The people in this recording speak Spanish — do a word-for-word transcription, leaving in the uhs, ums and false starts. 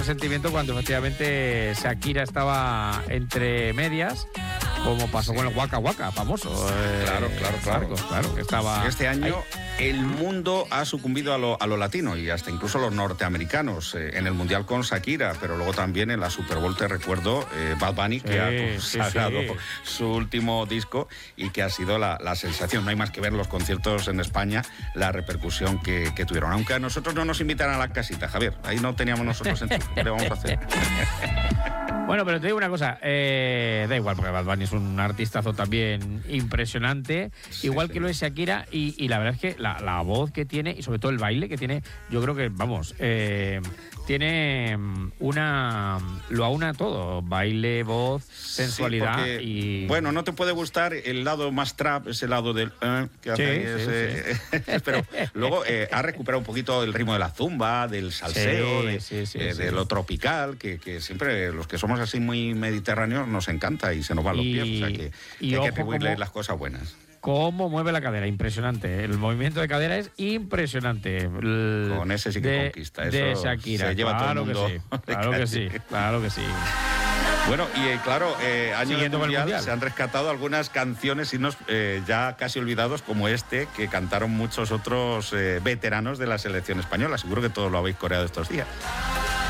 sentimiento cuando efectivamente Shakira estaba entre medias, como pasó sí. con el Waka Waka, famoso. Eh, claro, claro, claro. Marcos, claro, que estaba este año ahí. El mundo ha sucumbido a lo, a lo latino y hasta incluso los norteamericanos eh, en el Mundial con Shakira, pero luego también en la Super Bowl, te recuerdo, eh, Bad Bunny, sí, que ha consagrado sí, sí. su último disco y que ha sido la, la sensación. No hay más que ver los conciertos en España, la repercusión que, que tuvieron. Aunque a nosotros no nos invitaran a la casita, Javier, ahí no teníamos nosotros en ¿qué le vamos a hacer? Bueno, pero te digo una cosa, eh, da igual, porque Bad Bunny es un artistazo también impresionante, sí, igual sí. que lo es Shakira, y, y la verdad es que la, la voz que tiene, y sobre todo el baile que tiene, yo creo que, vamos, eh, tiene una... lo aúna todo, baile, voz, sensualidad sí, porque, y... Bueno, no te puede gustar el lado más trap, ese lado del... Eh, que hace sí, ahí sí, ese, sí. Pero luego eh, ha recuperado un poquito el ritmo de la zumba, del salseo, sí, de, sí, sí, eh, sí. de lo tropical, que, que siempre los que somos así muy mediterráneos nos encanta y se nos van los y, pies, o sea que, y que hay ojo, que atribuirle como, las cosas buenas. Cómo mueve la cadera, impresionante. El movimiento de cadera es impresionante. El, Con ese sí que de, conquista. Eso de Shakira. Se lleva claro todo el mundo. Que sí, claro que sí, claro que sí. Bueno, y eh, claro, eh, año del mundial, mundial se han rescatado algunas canciones, himnos eh, ya casi olvidados, como este, que cantaron muchos otros eh, veteranos de la selección española. Seguro que todos lo habéis coreado estos días.